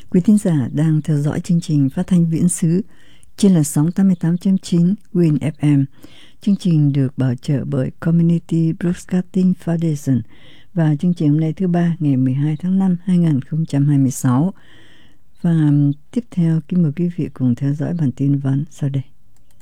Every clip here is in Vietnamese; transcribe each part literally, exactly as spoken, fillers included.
Quý thính giả đang theo dõi chương trình phát thanh viễn xứ trên làn sóng tám mươi tám chấm chín Win ép em. Chương trình được bảo trợ bởi Community Broadcasting Foundation và chương trình hôm nay thứ ba ngày mười hai tháng năm hai nghìn không trăm hai mươi sáu. Và tiếp theo kính mời quý vị cùng theo dõi bản tin vắn sau đây.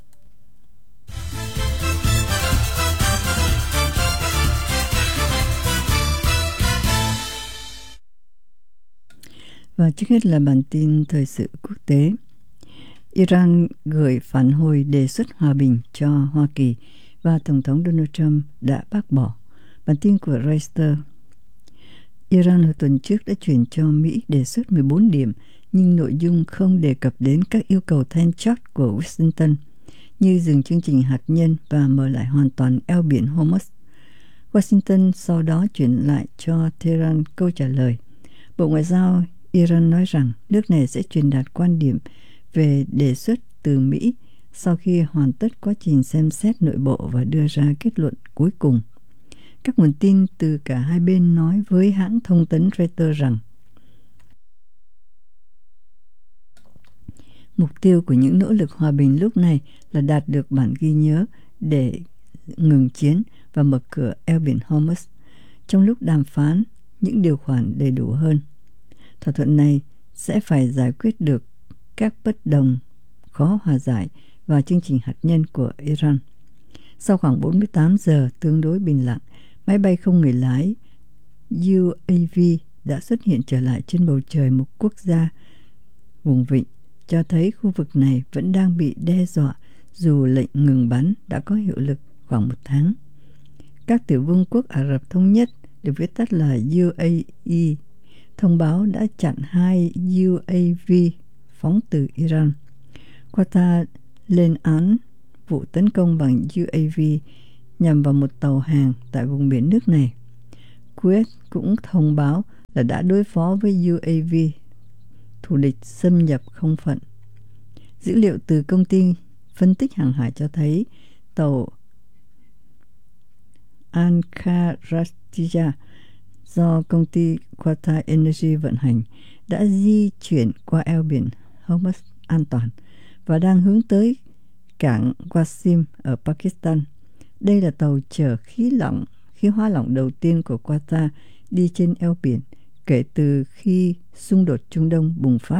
Và trước hết là bản tin thời sự quốc tế. Iran gửi phản hồi đề xuất hòa bình cho Hoa Kỳ và Tổng thống Donald Trump đã bác bỏ. Bản tin của Reuters. Iran hồi tuần trước đã chuyển cho Mỹ đề xuất mười bốn điểm, nhưng nội dung không đề cập đến các yêu cầu then chốt của Washington, như dừng chương trình hạt nhân và mở lại hoàn toàn eo biển Hormuz. Washington sau đó chuyển lại cho Tehran câu trả lời. Bộ Ngoại giao Iran nói rằng nước này sẽ truyền đạt quan điểm về đề xuất từ Mỹ sau khi hoàn tất quá trình xem xét nội bộ và đưa ra kết luận cuối cùng. Các nguồn tin từ cả hai bên nói với hãng thông tấn Reuters rằng mục tiêu của những nỗ lực hòa bình lúc này là đạt được bản ghi nhớ để ngừng chiến và mở cửa eo biển Hormuz. Trong lúc đàm phán, những điều khoản đầy đủ hơn. Thỏa thuận này sẽ phải giải quyết được các bất đồng khó hòa giải và chương trình hạt nhân của Iran. Sau khoảng bốn mươi tám giờ tương đối bình lặng, máy bay không người lái U A V đã xuất hiện trở lại trên bầu trời một quốc gia vùng vịnh, cho thấy khu vực này vẫn đang bị đe dọa dù lệnh ngừng bắn đã có hiệu lực khoảng một tháng. Các tiểu vương quốc Ả Rập Thống Nhất, được viết tắt là U A E, thông báo đã chặn hai U A V phóng từ Iran. Qatar lên án vụ tấn công bằng U A V nhằm vào một tàu hàng tại vùng biển nước này. Kuwait cũng thông báo là đã đối phó với U A V thù địch xâm nhập không phận. Dữ liệu từ công ty phân tích hàng hải cho thấy tàu Al-Kharastija do công ty Qatar Energy vận hành đã di chuyển qua eo biển Hormuz an toàn và đang hướng tới cảng Qasim ở Pakistan. Đây là tàu chở khí lỏng, khí hóa lỏng đầu tiên của Qatar đi trên eo biển kể từ khi xung đột Trung Đông bùng phát.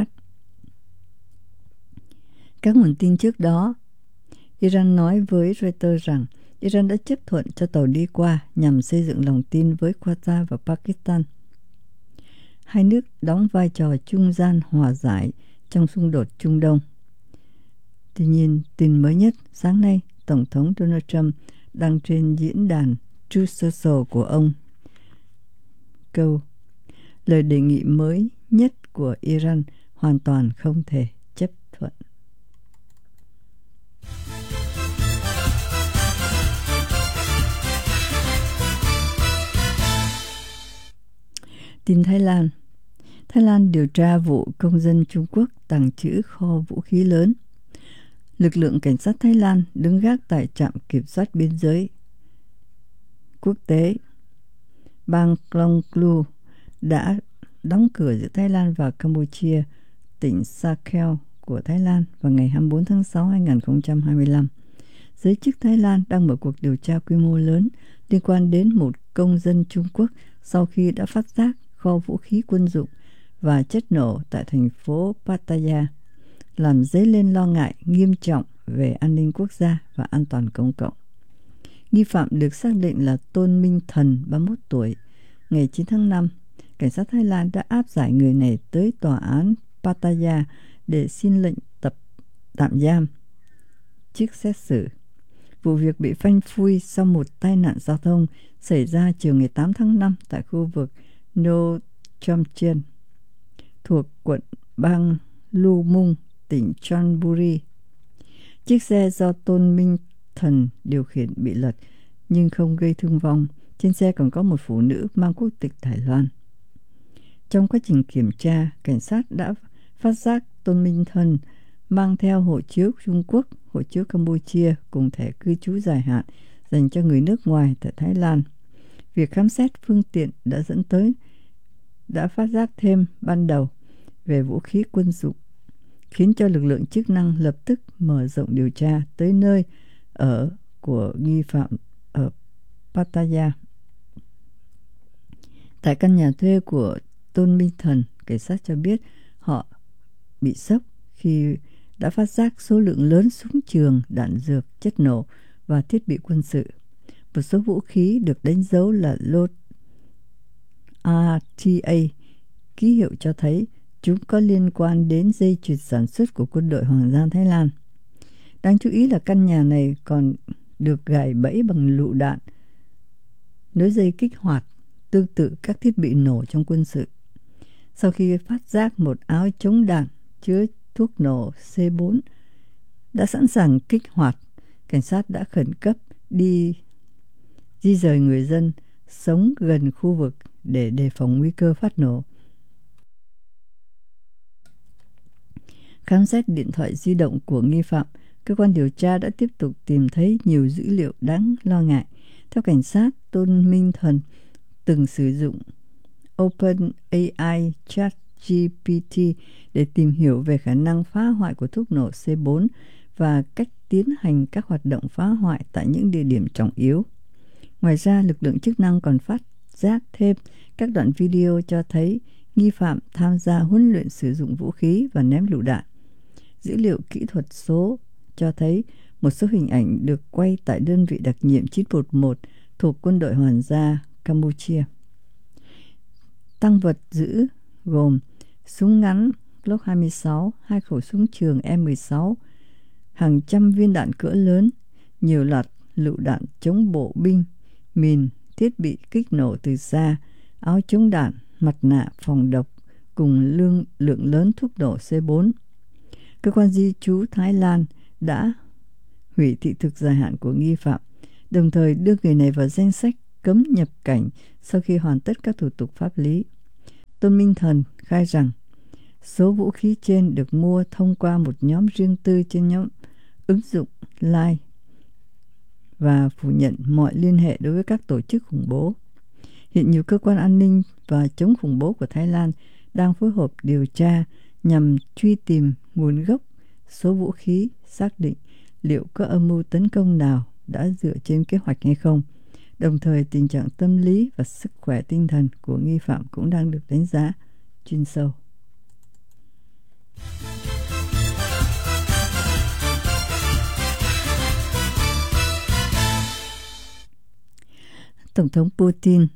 Các nguồn tin trước đó, Iran nói với Reuters rằng Iran đã chấp thuận cho tàu đi qua nhằm xây dựng lòng tin với Qatar và Pakistan. Hai nước đóng vai trò trung gian hòa giải trong xung đột Trung Đông. Tuy nhiên, tin mới nhất, sáng nay, Tổng thống Donald Trump đăng trên diễn đàn Truth Social của ông câu: lời đề nghị mới nhất của Iran hoàn toàn không thể chấp thuận. Tin Thái Lan. Thái Lan điều tra vụ công dân Trung Quốc tàng trữ kho vũ khí lớn. Lực lượng cảnh sát Thái Lan đứng gác tại trạm kiểm soát biên giới quốc tế bang Klong Klu đã đóng cửa giữa Thái Lan và Campuchia, tỉnh Sa Kheo của Thái Lan vào ngày hai mươi bốn tháng sáu năm hai nghìn không trăm hai mươi lăm. Giới chức Thái Lan đang mở cuộc điều tra quy mô lớn liên quan đến một công dân Trung Quốc sau khi đã phát giác kho vũ khí quân dụng và chất nổ tại thành phố Pattaya, làm dấy lên lo ngại nghiêm trọng về an ninh quốc gia và an toàn công cộng. Nghi phạm được xác định là Tôn Minh Thần, ba mươi mốt tuổi. Ngày chín tháng năm, cảnh sát Thái Lan đã áp giải người này tới tòa án Pattaya để xin lệnh tập tạm giam trước xét xử. Vụ việc bị phanh phui sau một tai nạn giao thông xảy ra chiều ngày tám tháng năm tại khu vực No Chomchen thuộc quận bang Lumung, tỉnh Chonburi. Chiếc xe do Tôn Minh Thần điều khiển bị lật nhưng không gây thương vong. Trên xe còn có một phụ nữ mang quốc tịch Đài Loan. Trong quá trình kiểm tra, cảnh sát đã phát giác Tôn Minh Thần mang theo hộ chiếu Trung Quốc, hộ chiếu Campuchia cùng thẻ cư trú dài hạn dành cho người nước ngoài tại Thái Lan. Việc khám xét phương tiện đã dẫn tới đã phát giác thêm ban đầu về vũ khí quân dụng, khiến cho lực lượng chức năng lập tức mở rộng điều tra tới nơi ở của nghi phạm ở Pattaya. Tại căn nhà thuê của Tôn Minh Thần, cảnh sát cho biết họ bị sốc khi đã phát giác số lượng lớn súng trường, đạn dược, chất nổ và thiết bị quân sự. Một số vũ khí được đánh dấu là lô rờ tê a, ký hiệu cho thấy chúng có liên quan đến dây chuyền sản xuất của quân đội Hoàng gia Thái Lan. Đáng chú ý là căn nhà này còn được gài bẫy bằng lựu đạn, nối dây kích hoạt, tương tự các thiết bị nổ trong quân sự. Sau khi phát giác một áo chống đạn chứa thuốc nổ C bốn đã sẵn sàng kích hoạt, cảnh sát đã khẩn cấp đi di rời người dân sống gần khu vực để đề phòng nguy cơ phát nổ. Khám xét điện thoại di động của nghi phạm, cơ quan điều tra đã tiếp tục tìm thấy nhiều dữ liệu đáng lo ngại. Theo cảnh sát, Tôn Minh Thần từng sử dụng OpenAI ChatGPT để tìm hiểu về khả năng phá hoại của thuốc nổ C bốn và cách tiến hành các hoạt động phá hoại tại những địa điểm trọng yếu. Ngoài ra, lực lượng chức năng còn phát giác thêm các đoạn video cho thấy nghi phạm tham gia huấn luyện sử dụng vũ khí và ném lựu đạn. Dữ liệu kỹ thuật số cho thấy một số hình ảnh được quay tại đơn vị đặc nhiệm chín một một thuộc quân đội Hoàng gia Campuchia. Tang vật giữ gồm súng ngắn Glock hai mươi sáu, hai khẩu súng trường M mười sáu, hàng trăm viên đạn cỡ lớn, nhiều loạt lựu đạn chống bộ binh, mìn, thiết bị kích nổ từ xa, áo chống đạn, mặt nạ phòng độc cùng lượng, lượng lớn thuốc nổ C bốn. Cơ quan di trú Thái Lan đã hủy thị thực dài hạn của nghi phạm, đồng thời đưa người này vào danh sách cấm nhập cảnh sau khi hoàn tất các thủ tục pháp lý. Tôn Minh Thần khai rằng số vũ khí trên được mua thông qua một nhóm riêng tư trên nhóm ứng dụng Line và phủ nhận mọi liên hệ đối với các tổ chức khủng bố. Hiện nhiều cơ quan an ninh và chống khủng bố của Thái Lan đang phối hợp điều tra nhằm truy tìm nguồn gốc số vũ khí, xác định liệu có âm mưu tấn công nào đã dựa trên kế hoạch hay không. Đồng thời, tình trạng tâm lý và sức khỏe tinh thần của nghi phạm cũng đang được đánh giá chuyên sâu. Tổng thống Putin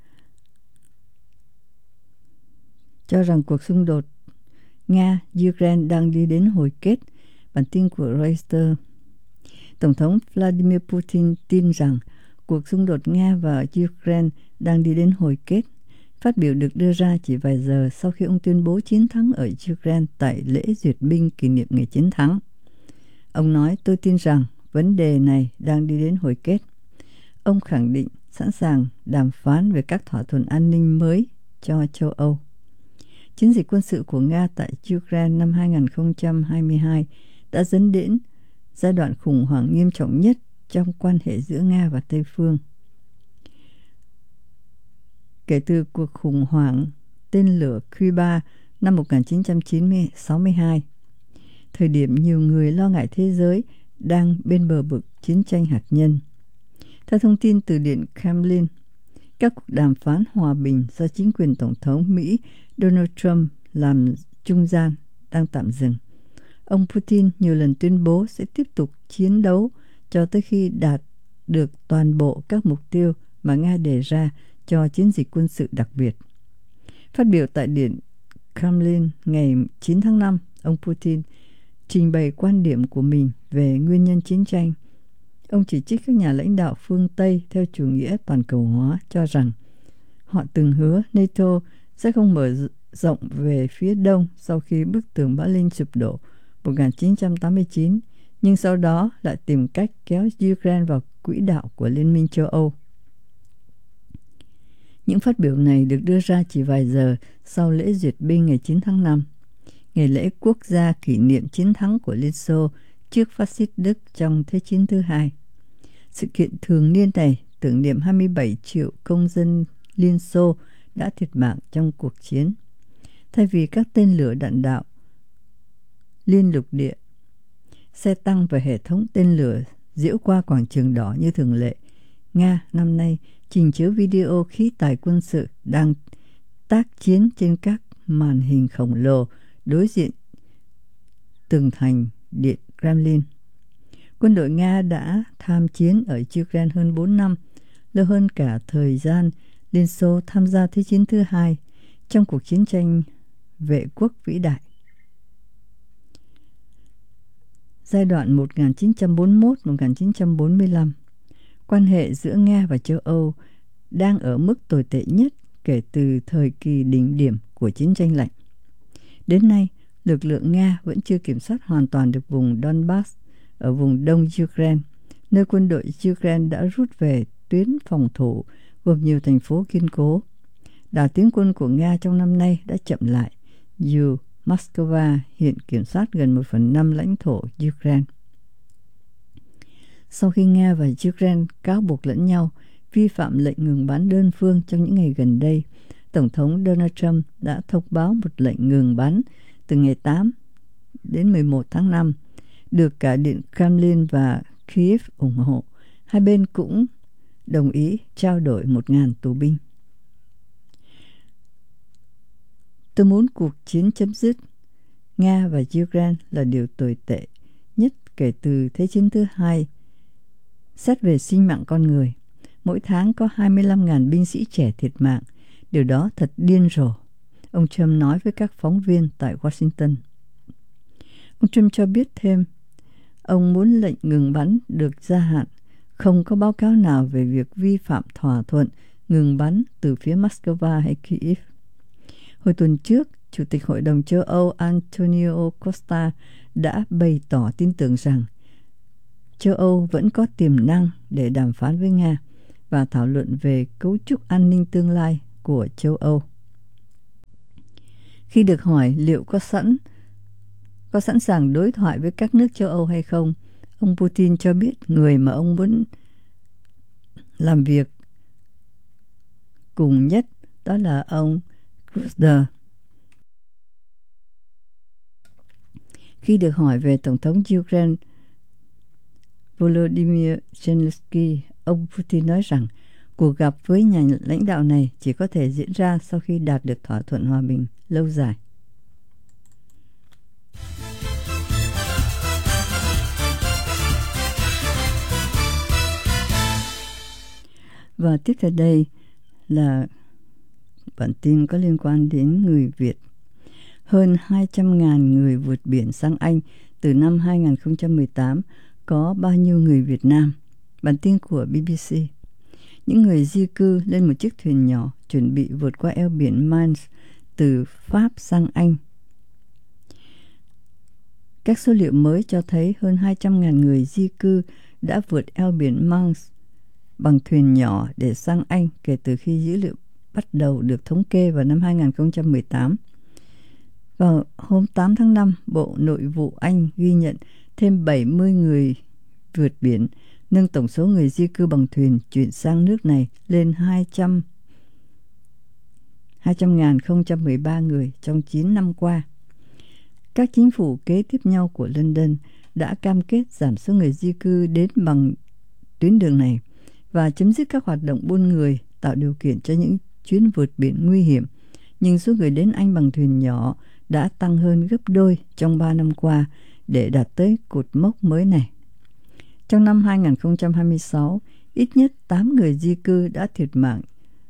cho rằng cuộc xung đột Nga-Ukraine đang đi đến hồi kết. Bản tin của Reuters. Tổng thống Vladimir Putin tin rằng cuộc xung đột Nga và Ukraine đang đi đến hồi kết. Phát biểu được đưa ra chỉ vài giờ sau khi ông tuyên bố chiến thắng ở Ukraine tại lễ duyệt binh kỷ niệm ngày chiến thắng. Ông nói, tôi tin rằng vấn đề này đang đi đến hồi kết. Ông khẳng định sẵn sàng đàm phán về các thỏa thuận an ninh mới cho châu Âu. Chiến dịch quân sự của Nga tại Ukraine năm hai không hai hai đã dẫn đến giai đoạn khủng hoảng nghiêm trọng nhất trong quan hệ giữa Nga và Tây phương kể từ cuộc khủng hoảng tên lửa Cuba năm một nghìn chín trăm sáu mươi hai, thời điểm nhiều người lo ngại thế giới đang bên bờ vực chiến tranh hạt nhân. Theo thông tin từ Điện Kremlin, các cuộc đàm phán hòa bình do chính quyền Tổng thống Mỹ Donald Trump làm trung gian đang tạm dừng. Ông Putin nhiều lần tuyên bố sẽ tiếp tục chiến đấu cho tới khi đạt được toàn bộ các mục tiêu mà Nga đề ra cho chiến dịch quân sự đặc biệt. Phát biểu tại Điện Kremlin ngày chín tháng năm, ông Putin trình bày quan điểm của mình về nguyên nhân chiến tranh. Ông chỉ trích các nhà lãnh đạo phương Tây theo chủ nghĩa toàn cầu hóa, cho rằng họ từng hứa NATO sẽ không mở rộng về phía đông sau khi bức tường Berlin sụp đổ một nghìn chín trăm tám mươi chín, nhưng sau đó lại tìm cách kéo Ukraine vào quỹ đạo của Liên minh châu Âu. Những phát biểu này được đưa ra chỉ vài giờ sau lễ duyệt binh ngày chín tháng năm, ngày lễ quốc gia kỷ niệm chiến thắng của Liên Xô trước phát xít Đức trong Thế chiến thứ hai. Sự kiện thường niên này tưởng niệm hai mươi bảy triệu công dân Liên Xô đã thiệt mạng trong cuộc chiến. thay vì các tên lửa đạn đạo liên lục địa, xe tăng và hệ thống tên lửa diễu qua quảng trường đỏ như thường lệ. Nga năm nay trình chiếu video khí tài quân sự đang tác chiến trên các màn hình khổng lồ đối diện tường thành Điện Kremlin. Quân đội Nga đã tham chiến ở Ukraine hơn bốn năm, lâu hơn cả thời gian Liên Xô tham gia Thế chiến thứ hai trong cuộc chiến tranh vệ quốc vĩ đại. Giai đoạn một nghìn chín trăm bốn mươi mốt đến một nghìn chín trăm bốn mươi lăm, quan hệ giữa Nga và châu Âu đang ở mức tồi tệ nhất kể từ thời kỳ đỉnh điểm của chiến tranh lạnh. Đến nay, lực lượng Nga vẫn chưa kiểm soát hoàn toàn được vùng Donbass ở vùng đông Ukraine, nơi quân đội Ukraine đã rút về tuyến phòng thủ gồm nhiều thành phố kiên cố. Đà tiến quân của Nga trong năm nay đã chậm lại, dù Moscow hiện kiểm soát gần một phần năm lãnh thổ Ukraine. Sau khi Nga và Ukraine cáo buộc lẫn nhau vi phạm lệnh ngừng bắn đơn phương trong những ngày gần đây, Tổng thống Donald Trump đã thông báo một lệnh ngừng bắn từ ngày tám đến mười một tháng năm, được cả Điện Kremlin và Kyiv ủng hộ. Hai bên cũng đồng ý trao đổi một nghìn tù binh. Tôi muốn cuộc chiến chấm dứt. Nga và Ukraine là điều tồi tệ nhất kể từ Thế chiến thứ hai. Xét về sinh mạng con người, mỗi tháng có hai mươi lăm nghìn binh sĩ trẻ thiệt mạng. Điều đó thật điên rồ, ông Trump nói với các phóng viên tại Washington. Ông Trump cho biết thêm, ông muốn lệnh ngừng bắn được gia hạn. Không có báo cáo nào về việc vi phạm thỏa thuận ngừng bắn từ phía Moscow hay Kyiv. Hồi tuần trước, Chủ tịch Hội đồng châu Âu Antonio Costa đã bày tỏ tin tưởng rằng châu Âu vẫn có tiềm năng để đàm phán với Nga và thảo luận về cấu trúc an ninh tương lai của châu Âu. Khi được hỏi liệu có sẵn có sẵn sàng đối thoại với các nước châu Âu hay không, ông Putin cho biết người mà ông muốn làm việc cùng nhất đó là ông Krusder. Khi được hỏi về Tổng thống Ukraine Volodymyr Zelensky, ông Putin nói rằng cuộc gặp với nhà lãnh đạo này chỉ có thể diễn ra sau khi đạt được thỏa thuận hòa bình lâu dài. Và tiếp theo đây là bản tin có liên quan đến người Việt. Hơn hai trăm nghìn người vượt biển sang Anh từ năm hai nghìn không trăm mười tám, có bao nhiêu người Việt Nam? Bản tin của bê bê xê. Những người di cư lên một chiếc thuyền nhỏ chuẩn bị vượt qua eo biển Manche từ Pháp sang Anh. Các số liệu mới cho thấy hơn hai trăm nghìn người di cư đã vượt eo biển Manche bằng thuyền nhỏ để sang Anh kể từ khi dữ liệu bắt đầu được thống kê vào năm hai nghìn không trăm mười tám. Vào hôm tám tháng năm, Bộ Nội vụ Anh ghi nhận thêm bảy mươi người vượt biển, nâng tổng số người di cư bằng thuyền chuyển sang nước này lên hai trăm nghìn không trăm mười ba người trong chín năm qua. Các chính phủ kế tiếp nhau của London đã cam kết giảm số người di cư đến bằng tuyến đường này và chấm dứt các hoạt động buôn người, tạo điều kiện cho những chuyến vượt biển nguy hiểm. Nhưng số người đến Anh bằng thuyền nhỏ đã tăng hơn gấp đôi trong ba năm qua để đạt tới cột mốc mới này. Trong năm hai nghìn không trăm hai mươi sáu, ít nhất tám người di cư đã thiệt mạng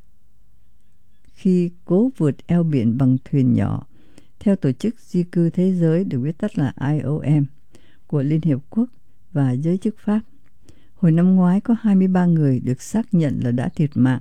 khi cố vượt eo biển bằng thuyền nhỏ, theo Tổ chức Di cư Thế giới được viết tắt là I O M của Liên Hiệp Quốc và giới chức Pháp. Hồi năm ngoái có hai mươi ba người được xác nhận là đã thiệt mạng.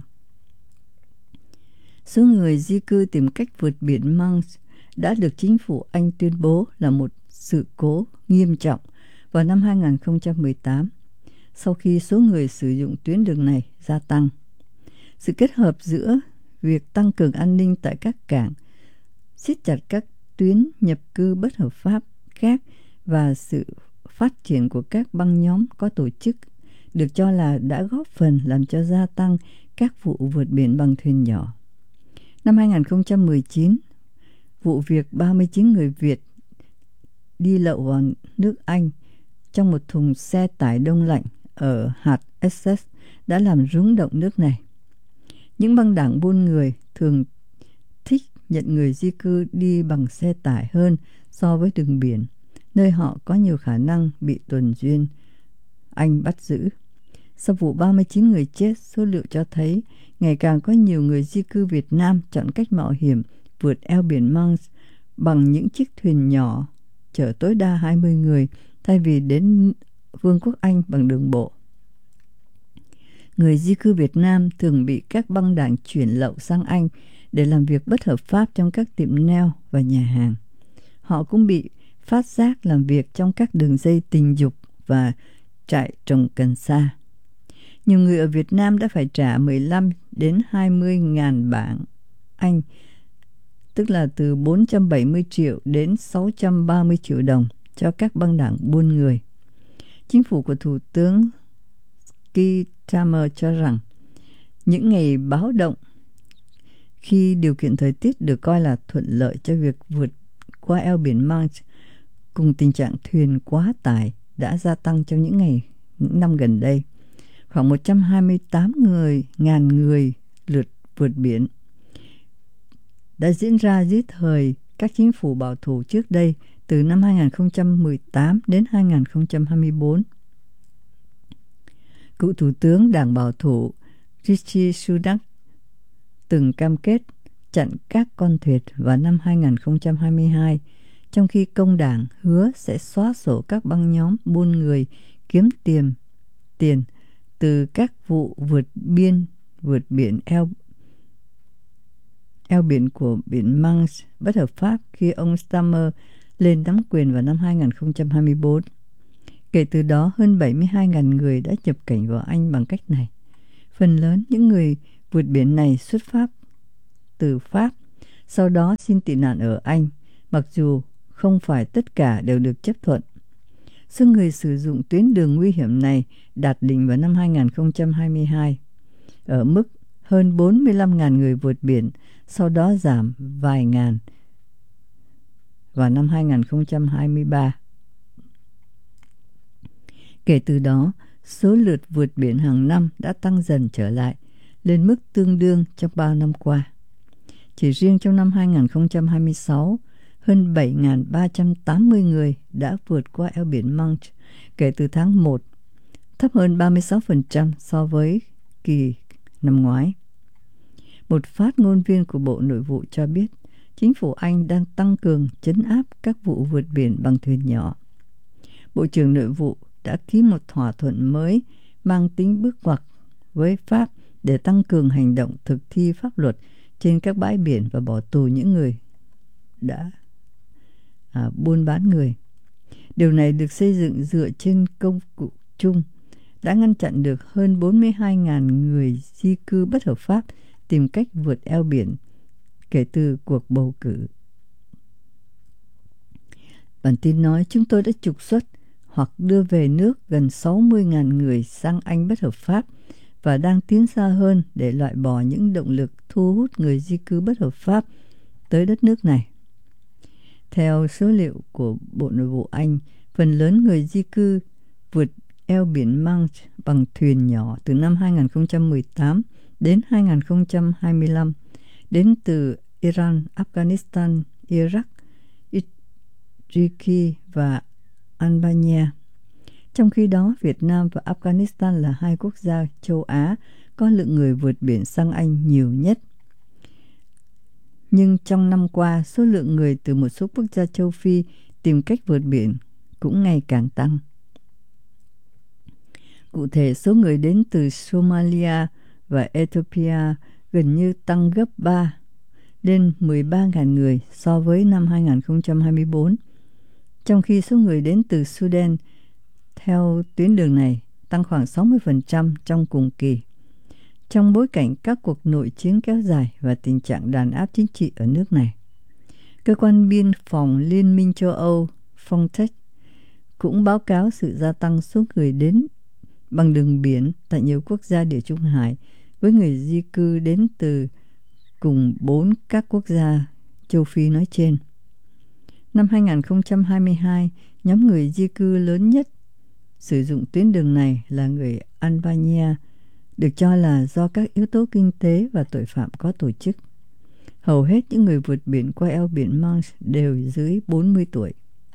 Số người di cư tìm cách vượt biển Manche đã được chính phủ Anh tuyên bố là một sự cố nghiêm trọng vào năm hai nghìn không trăm mười tám, sau khi số người sử dụng tuyến đường này gia tăng. Sự kết hợp giữa việc tăng cường an ninh tại các cảng, siết chặt các tuyến nhập cư bất hợp pháp khác và sự phát triển của các băng nhóm có tổ chức được cho là đã góp phần làm cho gia tăng các vụ vượt biển bằng thuyền nhỏ. Năm hai nghìn không trăm mười chín, vụ việc ba mươi chín người Việt đi lậu vào nước Anh trong một thùng xe tải đông lạnh ở hạt Essex đã làm rúng động nước này. Những băng đảng buôn người thường thích nhận người di cư đi bằng xe tải hơn so với đường biển, nơi họ có nhiều khả năng bị tuần duyên Anh bắt giữ. Sau vụ ba mươi chín người chết, số liệu cho thấy ngày càng có nhiều người di cư Việt Nam chọn cách mạo hiểm vượt eo biển Manx bằng những chiếc thuyền nhỏ chở tối đa hai mươi người thay vì đến Vương quốc Anh bằng đường bộ. Người di cư Việt Nam thường bị các băng đảng chuyển lậu sang Anh để làm việc bất hợp pháp trong các tiệm nail và nhà hàng. Họ cũng bị phát giác làm việc trong các đường dây tình dục và trại trồng cần sa. Nhiều người ở Việt Nam đã phải trả mười lăm đến hai mươi ngàn bảng Anh, tức là từ bốn trăm bảy mươi triệu đến sáu trăm ba mươi triệu đồng cho các băng đảng buôn người. Chính phủ của Thủ tướng Keir Starmer cho rằng những ngày báo động khi điều kiện thời tiết được coi là thuận lợi cho việc vượt qua eo biển Manx cùng tình trạng thuyền quá tải đã gia tăng trong những ngày những năm gần đây. Khoảng một trăm hai mươi tám người, ngàn người lượt vượt biển đã diễn ra dưới thời các chính phủ bảo thủ trước đây từ năm hai nghìn không trăm mười tám đến hai nghìn không trăm hai mươi tư. Cựu Thủ tướng Đảng Bảo thủ Rishi Sunak từng cam kết chặn các con thuyền vào năm hai nghìn không trăm hai mươi hai, trong khi công đảng hứa sẽ xóa sổ các băng nhóm buôn người kiếm tiền tiền từ các vụ vượt biên vượt biển eo eo biển của biển Manx bất hợp pháp khi ông Starmer lên nắm quyền vào năm hai nghìn không trăm hai mươi tư. Kể từ đó, hơn bảy mươi hai nghìn người đã nhập cảnh vào Anh bằng cách này. Phần lớn những người vượt biển này xuất phát từ Pháp, sau đó xin tị nạn ở Anh, mặc dù không phải tất cả đều được chấp thuận. Số người sử dụng tuyến đường nguy hiểm này đạt đỉnh vào năm hai nghìn không trăm hai mươi hai, ở mức hơn bốn mươi lăm nghìn người vượt biển, sau đó giảm vài ngàn vào năm hai nghìn không trăm hai mươi ba. Kể từ đó, số lượt vượt biển hàng năm đã tăng dần trở lại, lên mức tương đương trong ba năm qua. Chỉ riêng trong năm hai nghìn không trăm hai mươi sáu, hơn bảy nghìn ba trăm tám mươi người đã vượt qua eo biển Manx kể từ tháng một, thấp hơn ba mươi sáu phần trăm so với kỳ năm ngoái. Một phát ngôn viên của Bộ Nội vụ cho biết, chính phủ Anh đang tăng cường trấn áp các vụ vượt biển bằng thuyền nhỏ. Bộ trưởng Nội vụ đã ký một thỏa thuận mới mang tính bước ngoặt với Pháp để tăng cường hành động thực thi pháp luật trên các bãi biển và bỏ tù những người đã à, buôn bán người. Điều này được xây dựng dựa trên công cụ chung đã ngăn chặn được hơn bốn mươi hai nghìn người di cư bất hợp pháp tìm cách vượt eo biển kể từ cuộc bầu cử. Bản tin nói chúng tôi đã trục xuất hoặc đưa về nước gần sáu mươi nghìn người sang Anh bất hợp pháp và đang tiến xa hơn để loại bỏ những động lực thu hút người di cư bất hợp pháp tới đất nước này. Theo số liệu của Bộ Nội vụ Anh, phần lớn người di cư vượt eo biển Manx bằng thuyền nhỏ từ năm hai nghìn không trăm mười tám đến hai nghìn không trăm hai mươi lăm đến từ Iran, Afghanistan, Iraq, Egypt và Albania. Trong khi đó, Việt Nam và Afghanistan là hai quốc gia châu Á có lượng người vượt biển sang Anh nhiều nhất. Nhưng trong năm qua, số lượng người từ một số quốc gia châu Phi tìm cách vượt biển cũng ngày càng tăng. Cụ thể, số người đến từ Somalia và Ethiopia gần như tăng gấp ba, lên mười ba nghìn người so với năm hai nghìn không trăm hai mươi tư, trong khi số người đến từ Sudan theo tuyến đường này tăng khoảng sáu mươi phần trăm trong cùng kỳ. Trong bối cảnh các cuộc nội chiến kéo dài và tình trạng đàn áp chính trị ở nước này, cơ quan biên phòng Liên minh châu Âu Frontex cũng báo cáo sự gia tăng số người đến bằng đường biển tại nhiều quốc gia Địa Trung Hải, với người di cư đến từ cùng bốn các quốc gia châu Phi nói trên. Năm hai nghìn không trăm hai mươi hai, nhóm người di cư lớn nhất sử dụng tuyến đường này là người Albania, được cho là do các yếu tố kinh tế và tội phạm có tổ chức. Hầu hết những người vượt biển qua eo biển Manch đều dưới bốn mươi tuổi.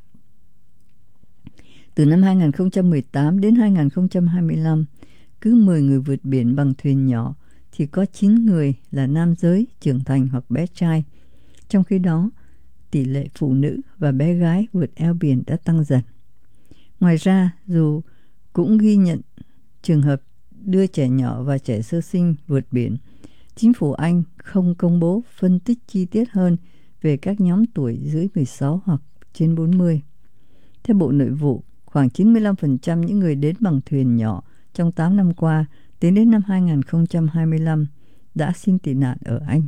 Từ năm hai nghìn không trăm mười tám đến hai nghìn không trăm hai mươi lăm, cứ mười người vượt biển bằng thuyền nhỏ thì có chín người là nam giới, trưởng thành hoặc bé trai. Trong khi đó, tỷ lệ phụ nữ và bé gái vượt eo biển đã tăng dần. Ngoài ra, dù cũng ghi nhận trường hợp đưa trẻ nhỏ và trẻ sơ sinh vượt biển, chính phủ Anh không công bố phân tích chi tiết hơn về các nhóm tuổi dưới mười sáu hoặc trên bốn mươi. Theo Bộ Nội vụ, khoảng chín mươi lăm phần trăm những người đến bằng thuyền nhỏ trong tám năm qua, tính đến năm hai nghìn không trăm hai mươi lăm, đã xin tị nạn ở Anh.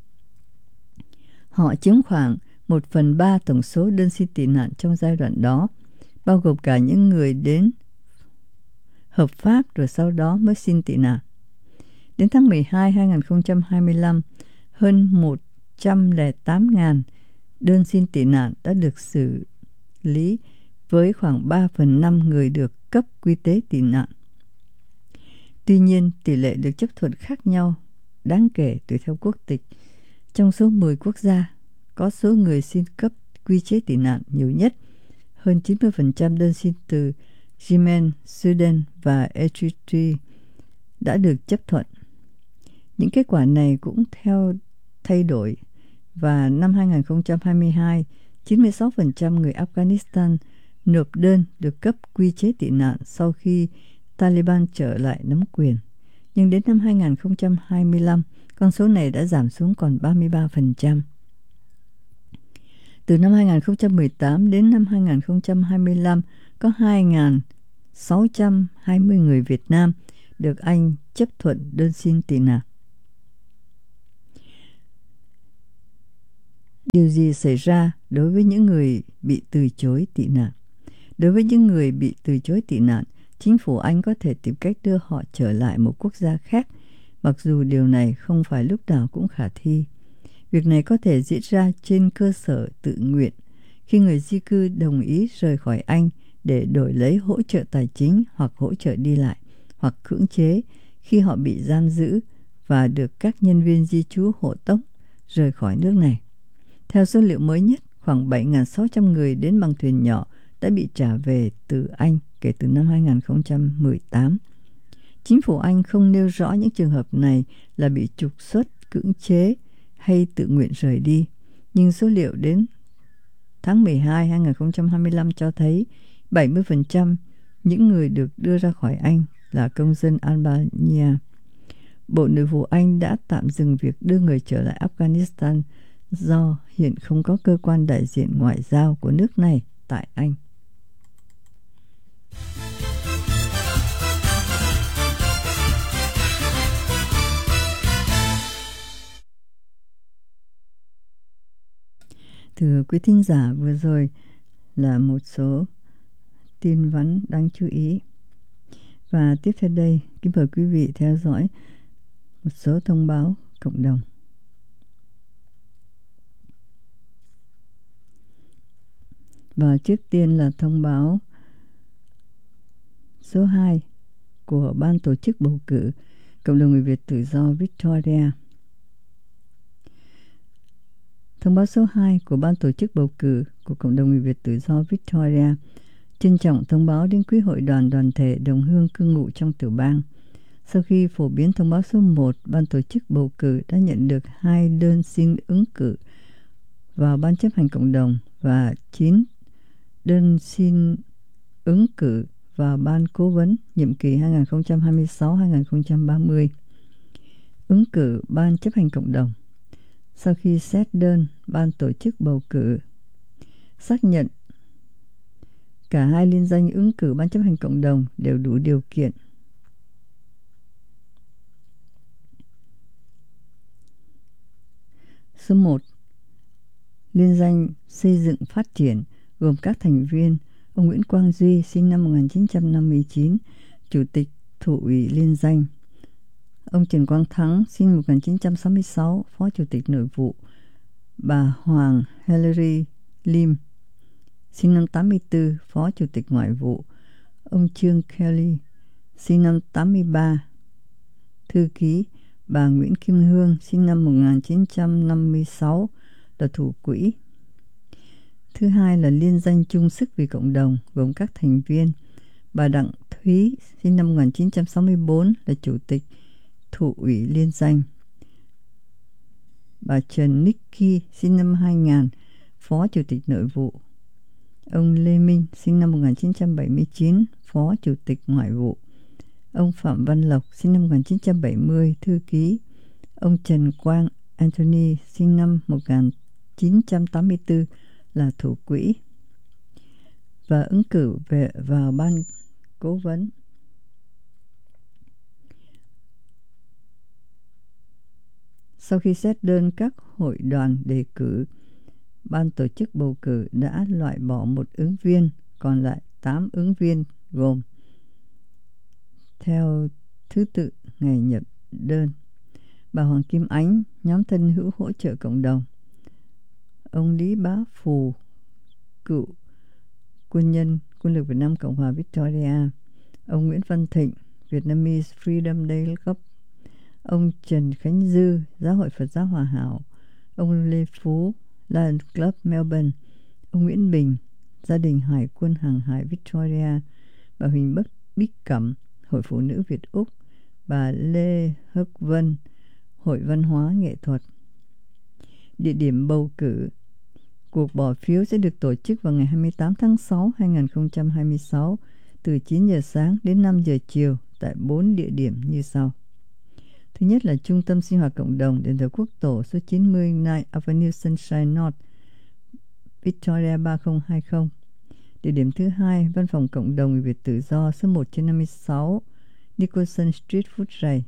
Họ chiếm khoảng một phần ba tổng số đơn xin tị nạn trong giai đoạn đó, bao gồm cả những người đến hợp pháp rồi sau đó mới xin tị nạn. Đến tháng mười hai năm hai nghìn không trăm hai mươi lăm, hơn một trăm lẻ tám nghìn đơn xin tị nạn đã được xử lý, với khoảng ba phần năm người được cấp quy tế tị nạn. Tuy nhiên, tỷ lệ được chấp thuận khác nhau đáng kể tùy theo quốc tịch. Trong số mười quốc gia, có số người xin cấp quy chế tị nạn nhiều nhất, hơn chín mươi phần trăm đơn xin từ Yemen, Sudan và Eritrea đã được chấp thuận. Những kết quả này cũng theo thay đổi, và năm hai nghìn không trăm hai mươi hai, chín mươi sáu phần trăm người Afghanistan nộp đơn được cấp quy chế tị nạn sau khi Taliban trở lại nắm quyền. Nhưng đến năm hai nghìn không trăm hai mươi lăm, con số này đã giảm xuống còn ba mươi ba phần trăm. Từ năm hai nghìn không trăm mười tám đến năm hai nghìn không trăm hai mươi lăm, có hai nghìn sáu trăm hai mươi người Việt Nam được Anh chấp thuận đơn xin tị nạn. Điều gì xảy ra đối với những người bị từ chối tị nạn? Đối với những người bị từ chối tị nạn, chính phủ Anh có thể tìm cách đưa họ trở lại một quốc gia khác, mặc dù điều này không phải lúc nào cũng khả thi. Việc này có thể diễn ra trên cơ sở tự nguyện, khi người di cư đồng ý rời khỏi Anh để đổi lấy hỗ trợ tài chính hoặc hỗ trợ đi lại, hoặc cưỡng chế khi họ bị giam giữ và được các nhân viên di trú hộ tống rời khỏi nước này. Theo số liệu mới nhất, khoảng bảy nghìn sáu trăm người đến bằng thuyền nhỏ đã bị trả về từ Anh kể từ năm hai nghìn không trăm mười tám. Chính phủ Anh không nêu rõ những trường hợp này là bị trục xuất, cưỡng chế hay tự nguyện rời đi, nhưng số liệu đến tháng mười hai năm hai nghìn không trăm hai mươi lăm cho thấy bảy mươi phần trăm những người được đưa ra khỏi Anh là công dân Albania. Bộ Nội vụ Anh đã tạm dừng việc đưa người trở lại Afghanistan do hiện không có cơ quan đại diện ngoại giao của nước này tại Anh. Thưa quý thính giả, vừa rồi là một số tin vắn đáng chú ý. Và tiếp theo đây, kính mời quý vị theo dõi một số thông báo cộng đồng. Và trước tiên là thông báo số hai của Ban tổ chức bầu cử Cộng đồng người Việt tự do Victoria. Thông báo số hai của Ban tổ chức bầu cử của Cộng đồng người Việt tự do Victoria trân trọng thông báo đến quý hội đoàn đoàn thể đồng hương cư ngụ trong tiểu bang. Sau khi phổ biến thông báo số một, Ban tổ chức bầu cử đã nhận được hai đơn xin ứng cử vào Ban chấp hành cộng đồng và chín đơn xin ứng cử vào Ban cố vấn nhiệm kỳ hai nghìn không trăm hai mươi sáu đến hai nghìn không trăm ba mươi. Ứng cử Ban chấp hành cộng đồng. Sau khi xét đơn, Ban tổ chức bầu cử xác nhận cả hai liên danh ứng cử Ban chấp hành cộng đồng đều đủ điều kiện. Số một. Liên danh xây dựng phát triển gồm các thành viên: ông Nguyễn Quang Duy, sinh năm một nghìn chín trăm năm mươi chín, Chủ tịch Thủ ủy liên danh; ông Trần Quang Thắng, sinh một nghìn chín trăm sáu mươi sáu, Phó Chủ tịch Nội vụ bà Hoàng Hillary Lim, sinh năm tám mươi tư, Phó Chủ tịch Ngoại vụ, ông Trương Kelly, sinh năm tám mươi ba, thư ký, bà Nguyễn Kim Hương, sinh năm một nghìn chín trăm năm mươi sáu, là thủ quỹ. Thứ hai là liên danh chung sức vì cộng đồng, gồm các thành viên, bà Đặng Thúy, sinh năm một nghìn chín trăm sáu mươi tư, là chủ tịch thụ ủy liên danh, bà Trần Nicky, sinh năm hai nghìn, Phó Chủ tịch Nội vụ, ông Lê Minh, sinh năm một nghìn chín trăm bảy mươi chín, Phó Chủ tịch Ngoại vụ, ông Phạm Văn Lộc, sinh năm một nghìn chín trăm bảy mươi, thư ký, ông Trần Quang Anthony, sinh năm một nghìn chín trăm tám mươi tư, là thủ quỹ, và ứng cử về vào ban cố vấn. Sau khi xét đơn các hội đoàn đề cử, ban tổ chức bầu cử đã loại bỏ một ứng viên, còn lại tám ứng viên gồm theo thứ tự ngày nhập đơn: bà Hoàng Kim Ánh, nhóm thân hữu hỗ trợ cộng đồng; ông Lý Bá Phù, cựu quân nhân quân lực Việt Nam Cộng hòa Victoria; ông Nguyễn Văn Thịnh, Vietnamese Freedom Day Cup; ông Trần Khánh Dư, Giáo hội Phật giáo Hòa hảo; ông Lê Phú, Lions Club Melbourne; ông Nguyễn Bình, gia đình Hải quân hàng hải Victoria; bà Huỳnh Bắc Bích Cẩm, Hội Phụ nữ Việt Úc; bà Lê Hức Vân, Hội Văn hóa Nghệ thuật. Địa điểm bầu cử: cuộc bỏ phiếu sẽ được tổ chức vào ngày hai mươi tám tháng sáu năm hai nghìn không trăm hai mươi sáu từ chín giờ sáng đến năm giờ chiều tại bốn địa điểm như sau. Thứ nhất là Trung tâm Sinh hoạt Cộng đồng Đền thờ Quốc tổ số chín mươi Ninth Avenue Sunshine North, Victoria ba không hai không. Địa điểm thứ hai, Văn phòng Cộng đồng Người Việt Tự do số một trên năm mươi sáu Nicholson Street, Phút Rày.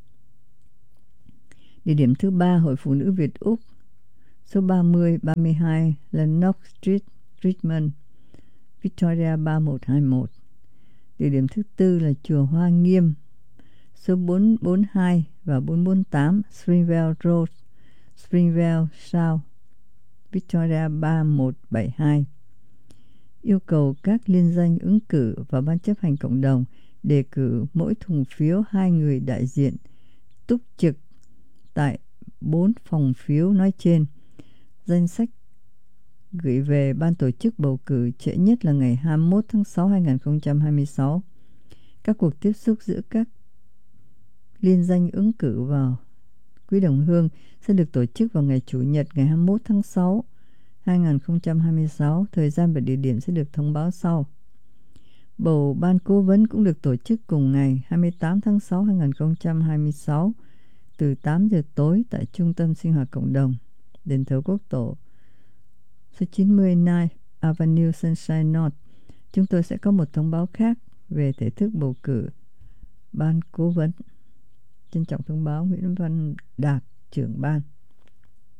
Địa điểm thứ ba, Hội Phụ nữ Việt Úc số ba mươi ba mươi hai Lennox Street, Richmond, Victoria ba một hai một. Địa điểm thứ tư là Chùa Hoa Nghiêm số bốn bốn hai và bốn bốn tám Springvale Road, Springvale South, Victoria ba một bảy hai. Yêu cầu các liên danh ứng cử vào Ban chấp hành cộng đồng đề cử mỗi thùng phiếu hai người đại diện túc trực tại bốn phòng phiếu nói trên. Danh sách gửi về Ban tổ chức bầu cử trễ nhất là ngày hai mươi mốt tháng sáu năm hai nghìn không trăm hai mươi sáu. Các cuộc tiếp xúc giữa các liên danh ứng cử vào Quỹ Đồng Hương sẽ được tổ chức vào ngày Chủ nhật ngày hai mươi mốt tháng sáu năm hai nghìn không trăm hai mươi sáu. Thời gian và địa điểm sẽ được thông báo sau. Bầu Ban Cố vấn cũng được tổ chức cùng ngày hai mươi tám tháng sáu năm hai nghìn không trăm hai mươi sáu từ tám giờ tối tại Trung tâm Sinh hoạt Cộng đồng Đền thờ Quốc tổ số chín mươi Ninth Avenue Sunshine North. Chúng tôi sẽ có một thông báo khác về thể thức bầu cử Ban Cố vấn. Trân trọng thông báo Nguyễn Văn Đạt, trưởng ban.